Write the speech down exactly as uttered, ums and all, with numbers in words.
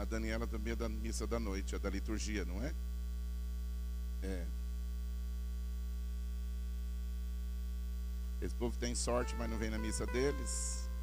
A Daniela também é da missa da noite, é da liturgia, não é? É. Esse povo tem sorte, mas não vem na missa deles.